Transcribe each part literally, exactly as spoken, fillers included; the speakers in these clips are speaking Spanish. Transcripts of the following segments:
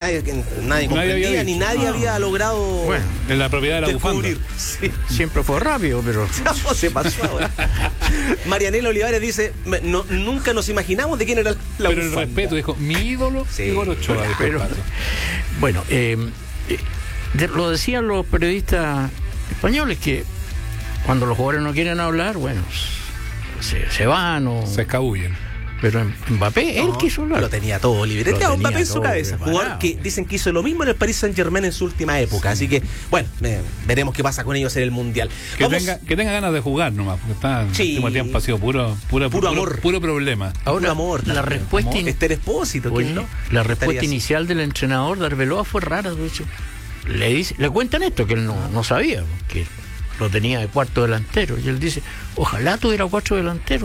nadie, nadie comprendía, ni nadie no. había logrado bueno, en la propiedad de la descubrir. bufanda. Sí. Siempre fue rápido, pero No, se pasó ahora. Marianela Olivares dice, no, nunca nos imaginamos de quién era la Pero bufanda. el respeto, dijo, mi ídolo, Sí. Igor Ochoa. dijo el Pero- Pato. bueno, eh, eh, de- lo decían los periodistas españoles que cuando los jugadores no quieren hablar, bueno, se, se van o... Se escabullen. Pero Mbappé, él No, quiso hablar. Lo tenía todo libreteado, Lo tenía Mbappé en su todo cabeza. preparado. Jugador que dicen que hizo lo mismo en el Paris Saint-Germain en su última época. Así que, bueno, eh, veremos qué pasa con ellos en el Mundial. Que Vamos- tenga, que tenga ganas de jugar nomás, porque está en Sí. el último tiempo ha sido puro, puro, Puro amor. puro problema. Ahora, Puro amor, la también. respuesta, Amor. in- Esther Espósito, Oye, ¿quién no? la Estaría respuesta así. inicial del entrenador de Arbeloa fue rara. De hecho. Le dice, le cuentan esto que él no, no sabía, que lo tenía de cuarto delantero. Y él dice, ojalá tuviera cuatro delanteros.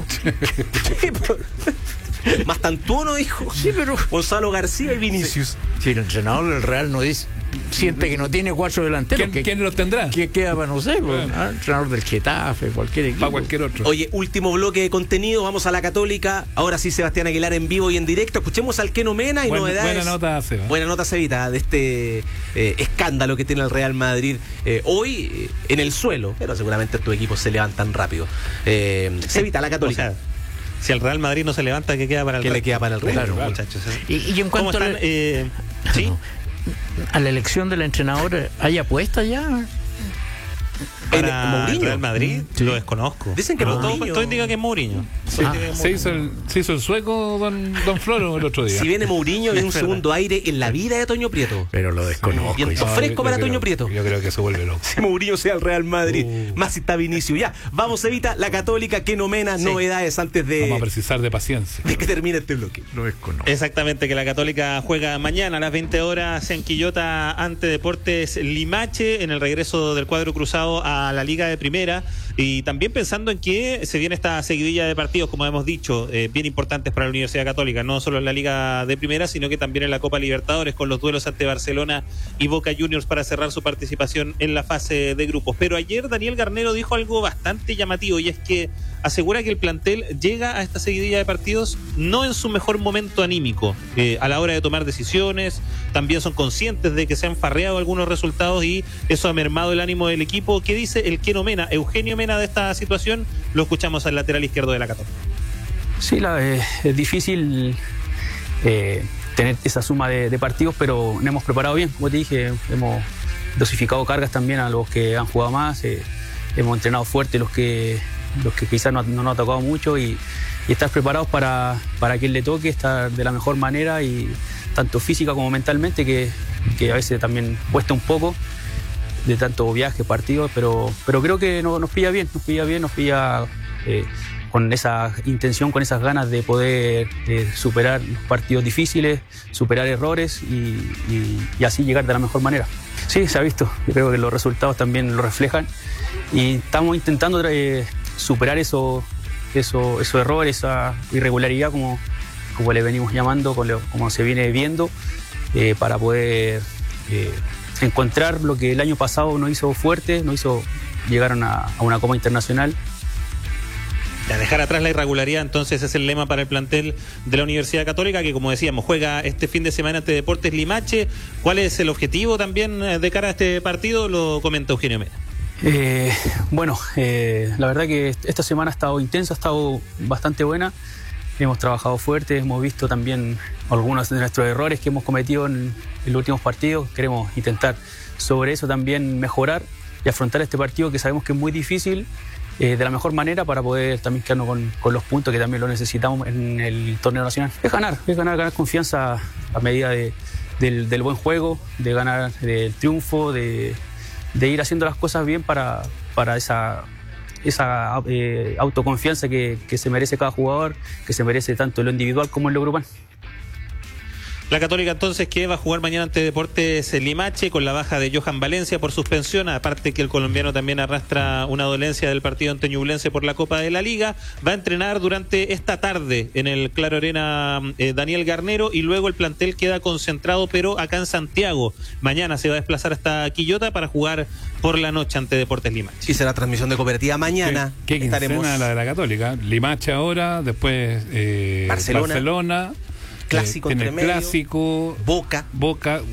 Más tantuono, dijo. Sí, pero Gonzalo García y Vinicius. si el entrenador del Real no dice, siente que no tiene cuatro delanteros, ¿Quién, ¿qué, quién los tendrá? qué queda para no sé? Pues, ah, entrenador del Getafe, cualquier equipo. Para cualquier otro. Oye, último bloque de contenido, vamos a la Católica. Ahora sí, Sebastián Aguilar en vivo y en directo. Escuchemos al Keno Mena y Buen- novedades. buena nota, Seba. Buena nota, Cevita, de este eh, escándalo que tiene el Real Madrid eh, hoy eh, en el suelo. Pero seguramente estos equipos se levantan rápido. Eh, Cevita, la Católica. O sea, si el Real Madrid no se levanta, ¿qué queda para el ¿Qué le resto? queda para el Real? Claro, Claro. muchachos. Y, y en ¿Cómo cuanto a están? la, Eh, ¿sí? a la elección del entrenador, ¿hay apuesta ya? Para En- Mourinho. el Real Madrid Sí. lo desconozco. Dicen que Pero todo, Mourinho. todo indica que es Mourinho. Sí, Todo indica que es se, hizo el, se hizo el sueco don, don Floro el otro día. Si viene Mourinho, viene un Es segundo aire en la vida de Toño Prieto. Pero lo desconozco. Viento y- No, fresco yo para creo- Toño Prieto. Yo creo que se vuelve loco. Si Mourinho sea el Real Madrid, Uh. más si está Vinicius. Ya, vamos, Evita, la Católica, que nomena Sí. novedades antes de, Vamos a precisar de paciencia. de que termine este bloque. Lo desconozco. Exactamente, que la Católica juega mañana a las veinte horas en Quillota ante Deportes Limache en el regreso del cuadro cruzado a la Liga de Primera. Y también pensando en que se viene esta seguidilla de partidos, como hemos dicho, eh, bien importantes para la Universidad Católica, no solo en la Liga de Primera, sino que también en la Copa Libertadores, con los duelos ante Barcelona y Boca Juniors para cerrar su participación en la fase de grupos. Pero ayer Daniel Garnero dijo algo bastante llamativo, y es que asegura que el plantel llega a esta seguidilla de partidos no en su mejor momento anímico, eh, a la hora de tomar decisiones. También son conscientes de que se han farreado algunos resultados y eso ha mermado el ánimo del equipo. ¿Qué dice el Keno Mena, Eugenio Mena, de esta situación? Lo escuchamos al lateral izquierdo de la Católica. Sí, la, eh, es difícil eh, tener esa suma de, de partidos, pero nos hemos preparado bien, como te dije, hemos dosificado cargas también a los que han jugado más, eh, hemos entrenado fuerte los que los que quizás no, no nos ha tocado mucho y, y estar preparados para, para quien le toque, estar de la mejor manera, y tanto física como mentalmente, que, que a veces también cuesta un poco de tanto viaje, partidos, pero, pero creo que no, nos pilla bien, nos pilla bien, nos pilla eh, con esa intención, con esas ganas de poder eh, superar los partidos difíciles, superar errores y, y, y así llegar de la mejor manera. Sí, se ha visto, yo creo que los resultados también lo reflejan y estamos intentando eh, superar eso, eso, esos errores, esa irregularidad, como, como le venimos llamando, como, como se viene viendo, eh, para poder eh, encontrar lo que el año pasado nos hizo fuerte, nos hizo llegar a una, a una Copa Internacional. Ya, dejar atrás la irregularidad, entonces es el lema para el plantel de la Universidad Católica, que como decíamos, juega este fin de semana ante Deportes Limache. ¿Cuál es el objetivo también de cara a este partido? Lo comenta Eugenio Mena. Eh, bueno, eh, la verdad que esta semana ha estado intensa, ha estado bastante buena. Hemos trabajado fuerte, hemos visto también algunos de nuestros errores que hemos cometido en, en los últimos partidos. Queremos intentar sobre eso también mejorar y afrontar este partido que sabemos que es muy difícil, eh, de la mejor manera, para poder también quedarnos con, con los puntos que también lo necesitamos en el torneo nacional. Es ganar, es ganar, ganar confianza a medida de, del, del buen juego, de ganar del triunfo, de, de ir haciendo las cosas bien para, para esa... esa eh, autoconfianza que, que se merece cada jugador, que se merece tanto en lo individual como en lo grupal. La Católica entonces, que va a jugar mañana ante Deportes Limache con la baja de Johan Valencia por suspensión, aparte que el colombiano también arrastra una dolencia del partido ante Ñublense por la Copa de la Liga. Va a entrenar durante esta tarde en el Claro Arena eh, Daniel Garnero, y luego el plantel queda concentrado pero acá en Santiago. Mañana se va a desplazar hasta Quillota para jugar por la noche ante Deportes Limache. Y será transmisión de Cooperativa mañana. ¿Qué, qué estaremos quincena la de la Católica? Limache ahora, después eh, Barcelona. Barcelona. Clásico eh, entre tiene medio. clásico, Boca. Boca.